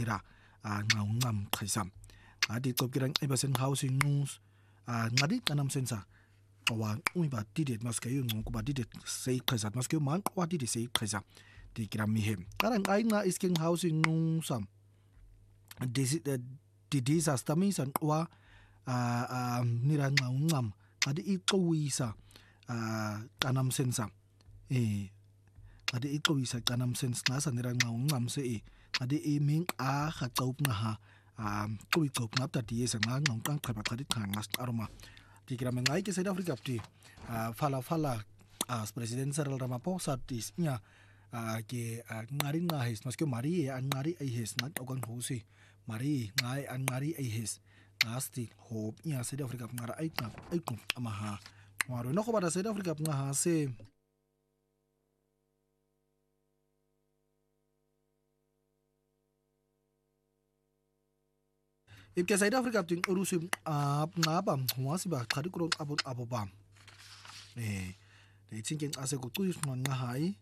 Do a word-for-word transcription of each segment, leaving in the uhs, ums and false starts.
nira nqawunqam qhaisam ngadi qopkirang ibasen housing news ngadi kanam sensa wa uiba didet maskayo ngokuba didet sei qhaisa maskayo man kwa didet sei qhaisa di kiramihem karang ainga isking housing news sam di disaster misan wa nira nqawunqam ngadi iqowisa kanam sensa eh ade iqowisa kanam sense ngasa niranga ungcamse e ade iming a khaqawp ngaha um qiqop ngapta diyesa nganga ngqang qhaba qadi qhanga aroma dikira mengai ke South Africa pti fala fala as president Cyril Ramaphosa tis nya ke ngari ngahis maske mari an ngari ai hes ngat okan hosi mari ngai an ngari ai hes ngasti hope nya South Africa ngara ai qap ai qum amaha waro no khobada South Africa ngaha se Ipke South Africa ting urusim ab ngaba ngwasi ba khadi kro abo abo bam eh de thinking ase ko tuyus man ngahai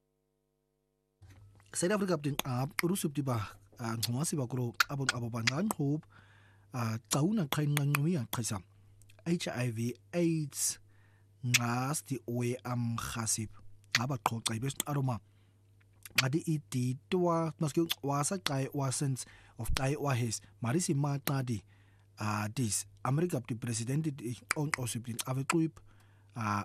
South Africa ting ab urusip di ba ngwasi ba kro abo abo ban ngan hope tauna khain ngami ya khaisam H I V AIDS ngas di oe am khasip aba qoqa ibes aroma adi iti twa maske wasa kai wasens of kai wahis marisi matadi uh this America the president on osipin avequip uh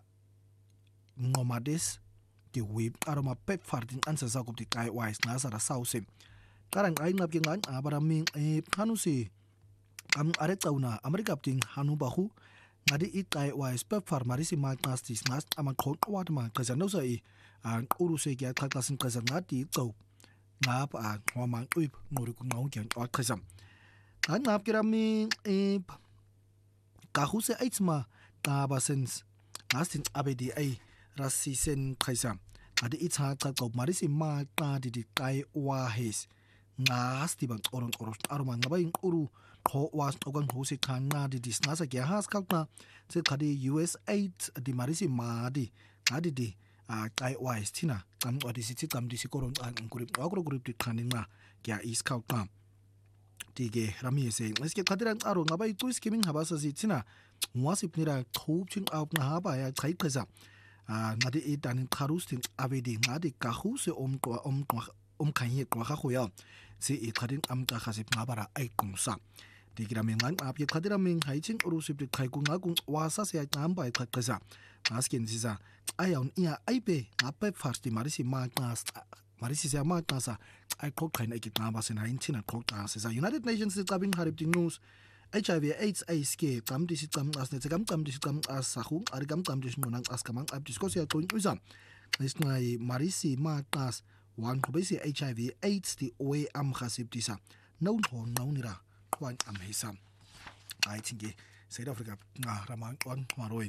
ngomades the whip aroma pep farting answer sakop the kai wise nasara sausem karang ai ngap ngan abaraming e hanusi am aretauna America ting hanu bahu ngadi ikai wise pep far marisi matnastis ngas aman khon watma kazano sai an uruse ke qaqasin qazan ngati qaw ngap a ngomang uip ngori ku ngau kyan wa qasam an ngap kirami e ka huse aitsma ta basens ngastin abedi ai rasisen qasam adi itha qaw marisi ma ta di kai wa hes ngasti bang oron oros aroma ngabai uru kho was ogan huse khana di disnasa ke has kalpa se khadi U S aid di marisi ma di adi di kai wise tina kam odi siti kam di sikoron an ngurip agro group di khaninga kya is kalpa tige rami se meske khadiran aro ngabai tu skimming habasa tina wasip nira khub chin up na haba ya khai khasa ngadi e tanin kharus tin avedi ngadi kahu se om ko om om khanye ko kha khoya se e khadin am ta khasip ngabara ai kumsa digira mengan ap ye khadira meng haichin urusip di khai ku ngagung wasa se am bai khasa askin sisa ayaun ia aipe ape first marisi magnas marisi se magnasa ai khok khain ekit ngaba sen hain china khok ta se United Nations se tabin harip di news H I V AIDS AIDS ke kam di sitam as ne kam kam di sitam as sahu ar kam kam di nonang as kamang ap diskosia to uzam nisnai marisi magnas wan khobesi H I V AIDS di oe am khasip disa no thon no nira kwan am hisam ai thinge South Africa nga ramang on maroi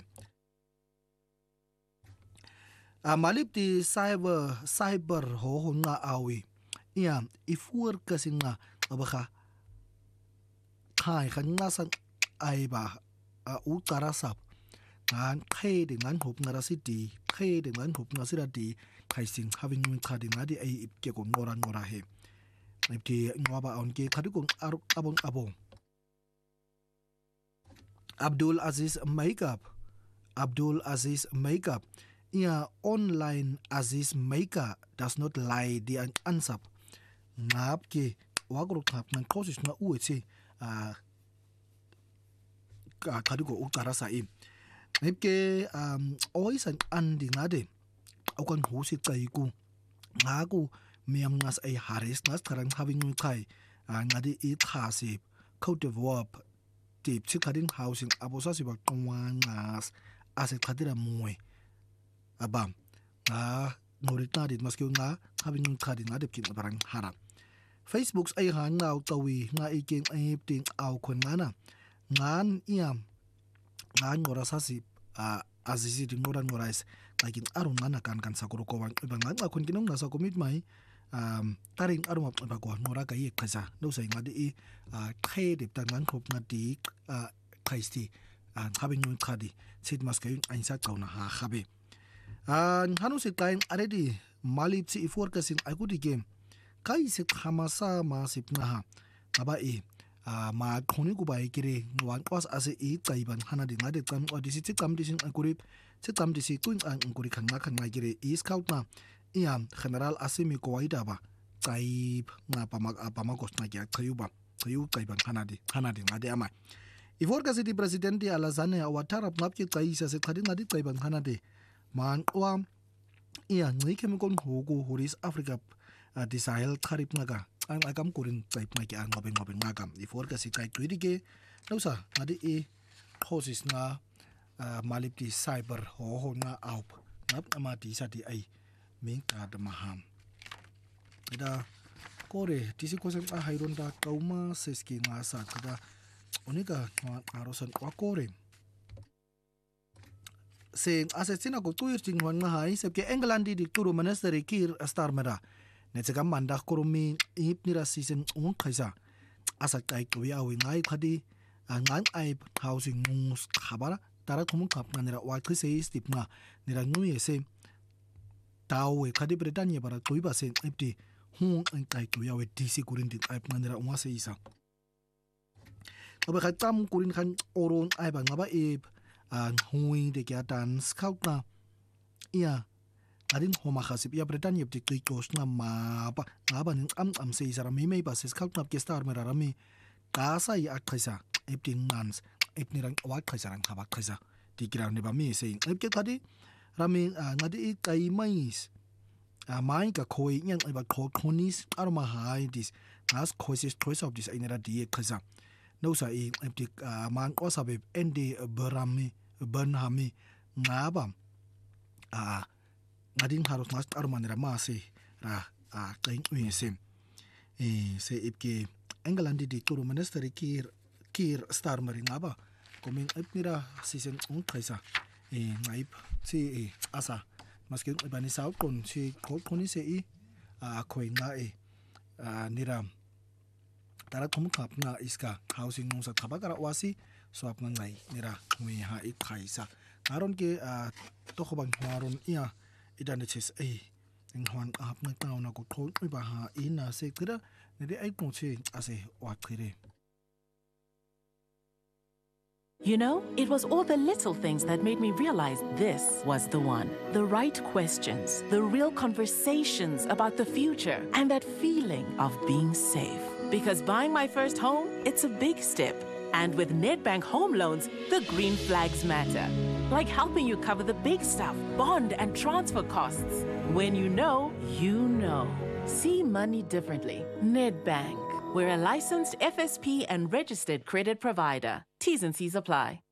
a malip di cyber cyber ho ho nga awi ia ifur kasinga abakha khai khan nga san ai ba a u tarasap ngan khe de ngan hop ngara city khe de ngan hop nga sira di khai sing having min khadi ngadi ai ip ke ko ngora ngora he ipti ngwa on ke khadi ko abong abong Abdul Aziz Makeup Abdul Aziz Makeup ia online Aziz Maker does not lie the answer ngap ke wagro khap nan khosis na ueche a ka khadiko utara sa im nepke um oisan andi ngade akan husi chaiku ngaku miam ngas ai haris nas tharang having ngai ngadi I khasi Cote d'Ivoire tip chikadin housing abosa siba twangas ase khadira moy abam a norita dit maske nga having khadi nga depkin barang haram Facebooks ay han ngaw tawi nga iking ay ting aw kon ngana ngan iam ngan ngora sasi a azizi di ngoran ngorais lakin arun ngana kan kan sakuro ko wan ibang nga kon kinong nasa commit mai um taring arum ap ba ko ngora ka yek khaza no sai nga di a khe dip tan ngan khop nga di a khaisti a having ngun khadi sit maske ein sa kauna ha khabe an hanu se kain already malip si ifor kasin agudi game ka ise khamasa ma sipnaha aba e ma khoni kuba ikire wanqwas ase icaiba nkhana de ngade cam odisi ticam disin akuri ticam disi twinca nguri khanqa khanqa kire iscout na iya general asimi ko waidaba caib ngapa mapama kosna kya chayuba chayu caiba nkhana de nkhana de ngade ama ivorka city president alazane awatara ngapke caisa se khadi ngadi caiba nkhana de manqwa iya ncike mikonqhuku horis africa disahel kharip ngaka angakam kurin caib ngaki anqobe ngobe ngaka ivorka si caigcidi ke nausa ngadi e khosis nga malip di cyber ho ho nga aup ngap amati sa di ai mingka de maham ida kore tisi kosen a hairon da kauma seski nga sa kada onika arosan kwa kore se asesina ko tuir tingwan nga hai sepke englandi di turu monastery kir starmera netega manda koromi ip nira season un khaisa asa kai ko ya wi ngai khadi ngang ai housing mus khabara tara kumun kap nganira wa khise stip nga nira ngui ese tawe khadi britania bara toiba se ipti hun an kai ko ya we dc kurin di ai nganira unwa se isa obe khatam kurin khan oron ai ba ngaba e hui de kya dan scout na ia adin homa khasip ya britania ipti kikos na ma ba ngaba ning am am se isa mi me ba se scout na ke star mera rami kasa ya khaisa ipti ngans ipnirang wa khaisarang khaba khaisa tikira ne ba mi se ipke khadi rami ngadi kai mais a mai ka khoi nyang ba kho khonis arma hai this as causes choice of this inera die khaisa no sa e ipti man ko sabe ende barami banhami ngaba a ngading haros nas arma nera ma se ra a kain ui se e se ipke englandi di turu monastery kir kir star mari ngaba koming ipnira season un khaisa e ngaip si e asa maskin ibani sau kon si ko koni se i a khoi nga e nira tara thum khap na iska housing nung sa thabakara wasi swap na ngai nira ngui ha i khaisa aron ke to khobang haron ia idane ches e ngwan ap na taw na ko thol ba ha ina se kira ne ai ko che ase wa khire. You know, it was all the little things that made me realize this was the one. The right questions, the real conversations about the future, and that feeling of being safe. Because buying my first home, it's a big step. And with Nedbank Home Loans, the green flags matter. Like helping you cover the big stuff, bond and transfer costs. When you know, you know. See money differently. Nedbank. We're a licensed F S P and registered credit provider. T's and C's apply.